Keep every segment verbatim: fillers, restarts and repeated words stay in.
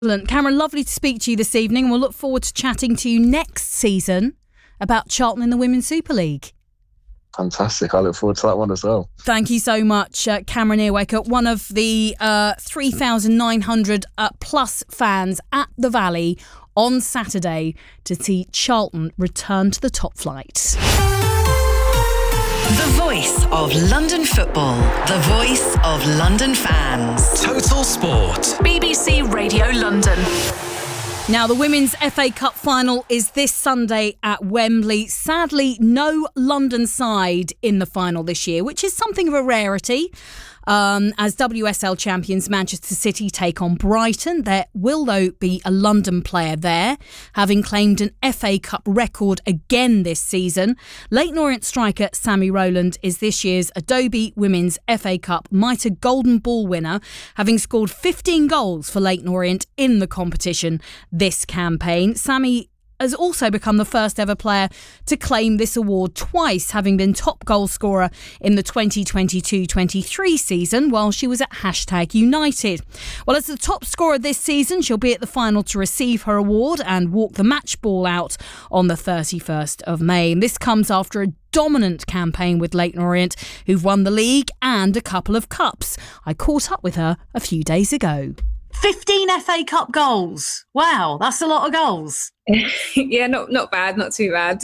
Excellent. Cameron, lovely to speak to you this evening. We'll look forward to chatting to you next season about Charlton in the Women's Super League. Fantastic. I look forward to that one as well. Thank you so much, uh, Cameron Earwaker, one of the uh, three thousand nine hundred uh, plus fans at the Valley on Saturday to see Charlton return to the top flight. The voice of London football. The voice of London fans. Total Sport. B B C Radio London. Now, the Women's F A Cup final is this Sunday at Wembley. Sadly, no London side in the final this year, which is something of a rarity. Um, as W S L champions Manchester City take on Brighton. There will, though, be a London player there, having claimed an F A Cup record again this season. Leyton Orient striker Sammy Rowland is this year's Adobe Women's F A Cup Mitre Golden Ball winner, having scored fifteen goals for Leyton Orient in the competition this campaign. Sammy has also become the first ever player to claim this award twice, having been top goal scorer in the twenty twenty-two twenty-three season while she was at Hashtag United. Well, as the top scorer this season, she'll be at the final to receive her award and walk the match ball out on the thirty-first of May. And this comes after a dominant campaign with Leyton Orient, who've won the league and a couple of cups. I caught up with her a few days ago. fifteen F A Cup goals. Wow, that's a lot of goals. Yeah, not not bad, not too bad.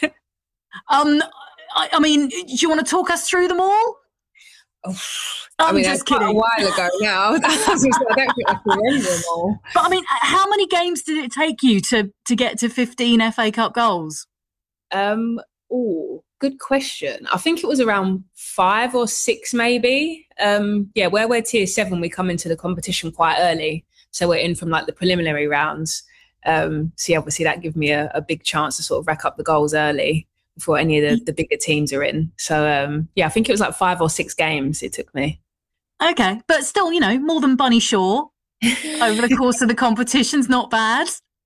um, I, I mean, do you want to talk us through them all? Oh, I'm I mean, just that's quite kidding. a while ago now. I don't think I can remember them all. But I mean, how many games did it take you to to get to fifteen F A Cup goals? Um, oh, good question. I think it was around five or six, maybe. Um, yeah, where we're tier seven, we come into the competition quite early, so we're in from like the preliminary rounds. Um, so yeah, obviously that gives me a, a big chance to sort of rack up the goals early before any of the, the bigger teams are in. So um, yeah, I think it was like five or six games it took me. Okay, but still, you know, more than Bunny Shaw over the course of the competition's not bad.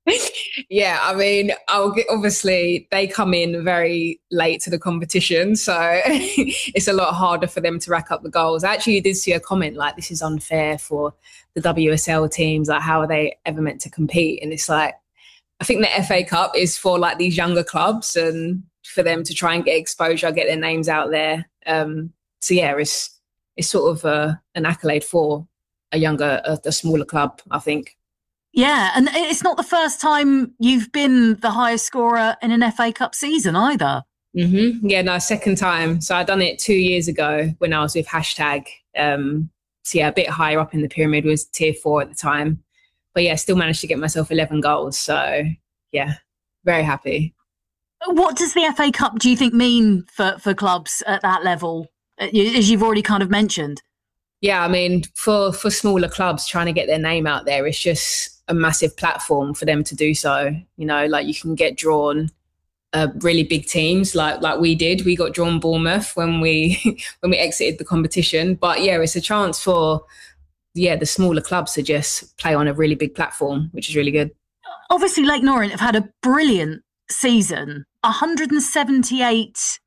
Yeah, I mean, I'll get, obviously they come in very late to the competition, so it's a lot harder for them to rack up the goals. I actually did see a comment like, this is unfair for the W S L teams, like how are they ever meant to compete? And it's like, I think the F A Cup is for like these younger clubs and for them to try and get exposure, get their names out there. Um, so yeah, it's it's sort of a, an accolade for a younger, a, a smaller club, I think. Yeah, and it's not the first time you've been the highest scorer in an F A Cup season either. Mm-hmm. Yeah, no, second time. So I'd done it two years ago when I was with Hashtag. Um, so yeah, a bit higher up in the pyramid, was tier four at the time. But yeah, still managed to get myself eleven goals. So yeah, very happy. What does the F A Cup, do you think, mean for, for clubs at that level, as you've already kind of mentioned? Yeah, I mean, for, for smaller clubs trying to get their name out there, it's just a massive platform for them to do so. You know, like you can get drawn uh, really big teams like like we did. We got drawn Bournemouth when we when we exited the competition. But yeah, it's a chance for yeah the smaller clubs to just play on a really big platform, which is really good. Obviously, Leyton Orient have had a brilliant season. one hundred seventy-eight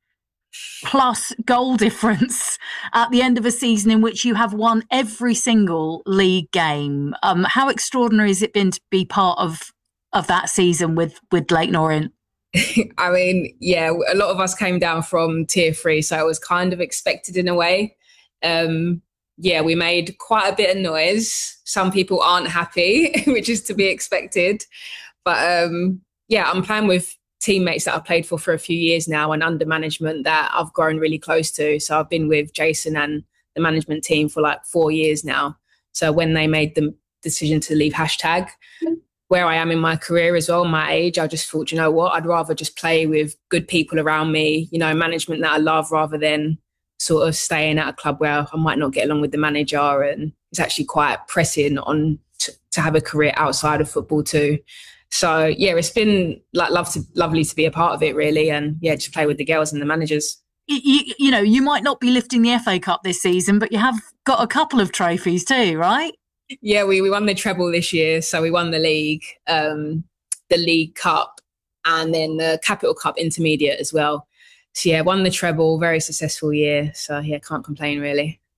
plus goal difference at the end of a season in which you have won every single league game. Um, how extraordinary has it been to be part of of that season with with Leyton Orient? I mean, yeah, a lot of us came down from tier three, so it was kind of expected in a way. Um, yeah, we made quite a bit of noise. Some people aren't happy, which is to be expected. But um, yeah, I'm playing with teammates that I've played for for a few years now and under management that I've grown really close to. So I've been with Jason and the management team for like four years now. So when they made the decision to leave Hashtag, where I am in my career as well, my age, I just thought, you know what, I'd rather just play with good people around me, you know, management that I love, rather than sort of staying at a club where I might not get along with the manager. And it's actually quite pressing on t- to have a career outside of football too. So yeah, it's been like love to, lovely to be a part of it really. And yeah, just play with the girls and the managers. You, you know, you might not be lifting the F A Cup this season, but you have got a couple of trophies too, right? Yeah, we, we won the treble this year. So we won the league, um, the League Cup, and then the Capital Cup Intermediate as well. So yeah, won the treble, very successful year. So yeah, can't complain really.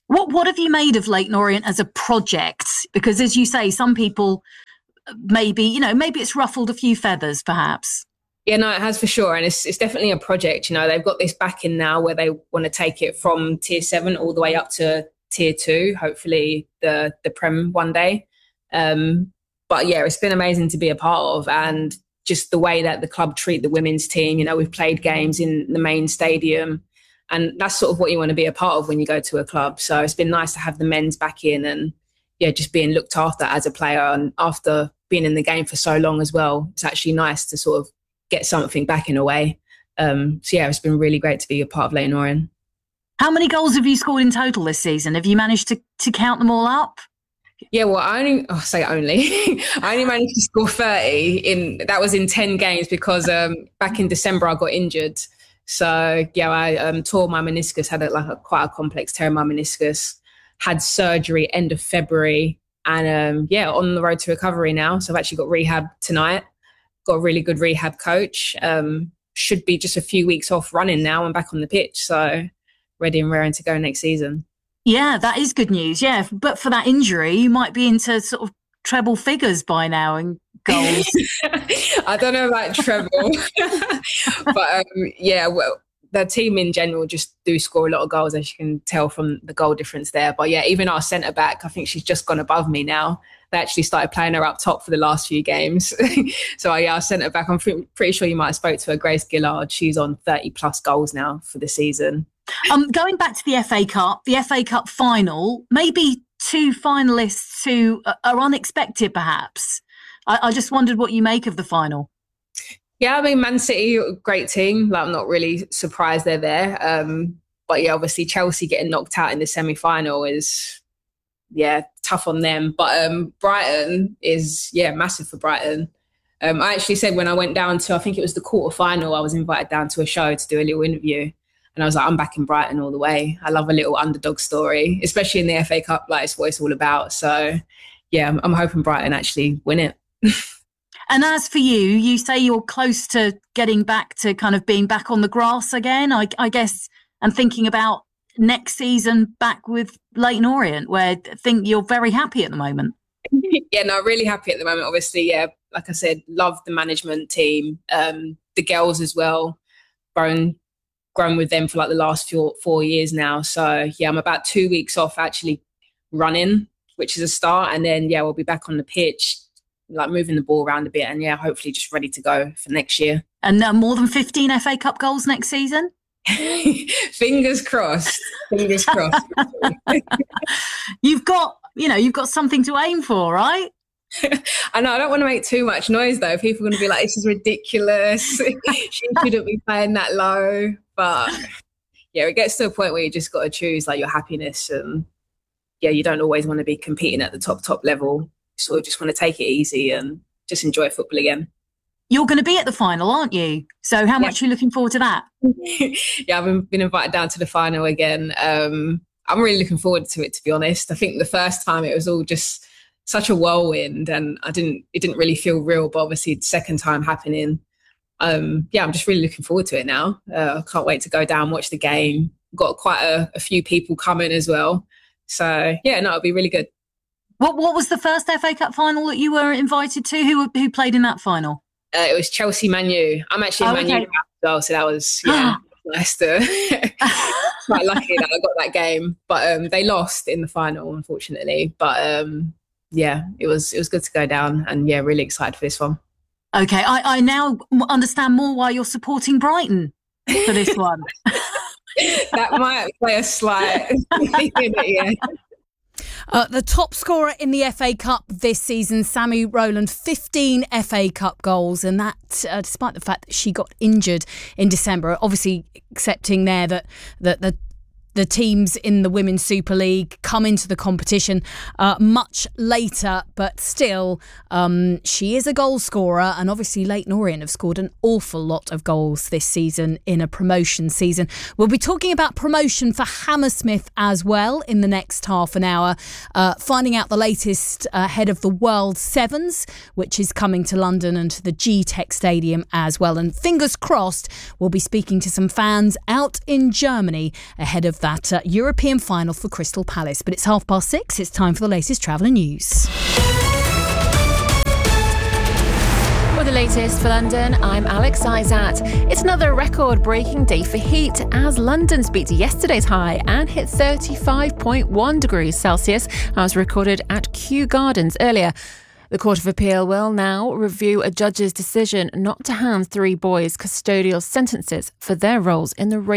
What What have you made of Leyton Orient as a project? Because as you say, some people maybe, you know, maybe it's ruffled a few feathers, perhaps. Yeah, no, it has for sure. And it's it's definitely a project. You know, they've got this backing now where they want to take it from tier seven all the way up to tier two, hopefully the, the Prem one day. Um, but yeah, it's been amazing to be a part of, and just the way that the club treat the women's team. You know, we've played games in the main stadium, and that's sort of what you want to be a part of when you go to a club. So it's been nice to have the men's back in, and yeah, just being looked after as a player. And after being in the game for so long as well, it's actually nice to sort of get something back in a way. Um, so yeah, it's been really great to be a part of Leyton Orient. How many goals have you scored in total this season? Have you managed to, to count them all up? Yeah, well, I only, oh, I say only, I only managed to score thirty in, that was in ten games because um, back in December I got injured. So yeah, I um, tore my meniscus, had a, like a, quite a complex tear in my meniscus, had surgery end of February, and um, yeah, on the road to recovery now. So I've actually got rehab tonight. Got a really good rehab coach. Um, should be just a few weeks off running now. I'm back on the pitch, so ready and raring to go next season. Yeah, that is good news. Yeah, but for that injury, you might be into sort of treble figures by now in goals. I don't know about treble, but um, yeah, well, the team in general just do score a lot of goals, as you can tell from the goal difference there. But yeah, even our centre back, I think she's just gone above me now. They actually started playing her up top for the last few games. So yeah, our centre back, I'm pretty sure you might have spoke to her, Grace Gillard. She's on thirty plus goals now for the season. Um, going back to the F A Cup, the F A Cup final, maybe two finalists who are unexpected, perhaps. I, I just wondered what you make of the final. Yeah, I mean, Man City, great team. Like, I'm not really surprised they're there. Um, but yeah, obviously Chelsea getting knocked out in the semi-final is, yeah, tough on them. But um, Brighton is, yeah, massive for Brighton. Um, I actually said when I went down to, I think it was the quarter-final, I was invited down to a show to do a little interview. And I was like, I'm back in Brighton all the way. I love a little underdog story, especially in the F A Cup. Like, it's what it's all about. So yeah, I'm, I'm hoping Brighton actually win it. And as for you, you say you're close to getting back to kind of being back on the grass again, I, I guess, and thinking about next season back with Leyton Orient, where I think you're very happy at the moment. Yeah, no, really happy at the moment. Obviously, yeah, like I said, love the management team, um, the girls as well. Grown, grown with them for like the last few, four years now. So yeah, I'm about two weeks off actually running, which is a start. And then, yeah, we'll be back on the pitch, like moving the ball around a bit, and yeah, hopefully just ready to go for next year. And uh, more than fifteen F A Cup goals next season? Fingers crossed. Fingers crossed. You've got, you know, you've got something to aim for, right? I know, I don't want to make too much noise though. People are going to be like, this is ridiculous. She shouldn't be playing that low. But yeah, it gets to a point where you just got to choose like your happiness, and yeah, you don't always want to be competing at the top, top level. You sort of just want to take it easy and just enjoy football again. You're going to be at the final, aren't you? So how much yeah. are you looking forward to that? Yeah, I've been, been invited down to the final again. Um, I'm really looking forward to it, to be honest. I think the first time it was all just such a whirlwind, and I didn't, it didn't really feel real, but obviously the second time happening, um, yeah, I'm just really looking forward to it now. Uh, I can't wait to go down, watch the game. Got quite a, a few people coming as well. So yeah, no, it'll be really good. What What was the first F A Cup final that you were invited to? Who who played in that final? Uh, it was Chelsea Man U. I'm actually oh, Man U okay. as well, so that was yeah, nice to quite lucky that I got that game. But um, they lost in the final, unfortunately. But um, yeah, it was it was good to go down, and yeah, really excited for this one. Okay, I, I now understand more why you're supporting Brighton for this one. That might play a slight in it, yeah. Uh, the top scorer in the F A Cup this season, Sammy Rowland, fifteen F A Cup goals, and that uh, despite the fact that she got injured in December. Obviously accepting there that, that the the teams in the Women's Super League come into the competition uh, much later, but still um, she is a goal scorer, and obviously Leyton Orient have scored an awful lot of goals this season in a promotion season. We'll be talking about promotion for Hammersmith as well in the next half an hour, uh, finding out the latest ahead of the World Sevens, which is coming to London and to the G-Tech Stadium as well. And fingers crossed, we'll be speaking to some fans out in Germany ahead of that that uh, European final for Crystal Palace. But it's half past six. It's time for the latest travel and news. For the latest for London, I'm Alex Izat. It's another record-breaking day for heat as London's beat yesterday's high and hit thirty-five point one degrees Celsius, as recorded at Kew Gardens earlier. The Court of Appeal will now review a judge's decision not to hand three boys custodial sentences for their roles in the rape